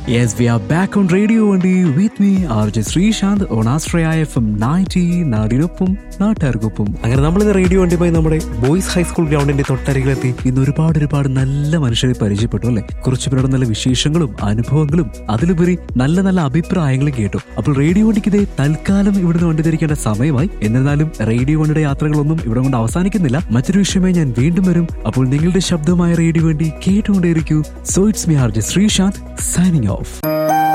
Yes, we are back on Radio Vandi with me, RJ Srishant on Astraya FM 90 നാടിനൊപ്പം നാട്ടുകാർക്കൊപ്പം. അങ്ങനെ നമ്മളിന്ന് radio വണ്ടിയുമായി നമ്മുടെ boys high school ഗ്രൗണ്ടിന്റെ തൊട്ടരികിലെത്തി ഇന്ന് ഒരുപാട് നല്ല മനുഷ്യരെ പരിചയപ്പെട്ടു അല്ലെ. കുറച്ചു പേരുടെ നല്ല വിശേഷങ്ങളും അനുഭവങ്ങളും അതിലുപരി നല്ല അഭിപ്രായങ്ങളും കേട്ടു. അപ്പോൾ റേഡിയോ വണ്ടിക്ക് ഇതേ തൽക്കാലം ഇവിടുന്ന് വണ്ടി തിരിക്കേണ്ട സമയമായി. എന്നിരുന്നാലും റേഡിയോ വണ്ടിയുടെ യാത്രകളൊന്നും ഇവിടെ കൊണ്ട് അവസാനിക്കുന്നില്ല. മറ്റൊരു വിഷയമായി ഞാൻ വീണ്ടും വരും. അപ്പോൾ നിങ്ങളുടെ ശബ്ദമായ റേഡിയോ വണ്ടി കേട്ടുകൊണ്ടേയിരിക്കൂ. So it's me RJ Srishant signing off.